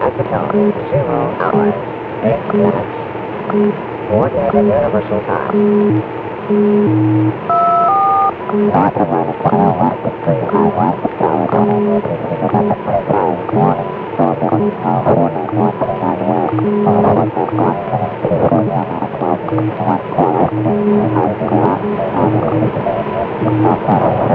at the tone, 0 hours, 8 minutes, Coordinated Universal Time. North of Line 101 West Street Highway, California, November 25, morning, 49139 West, 1 minutes, 12, 1 quarter,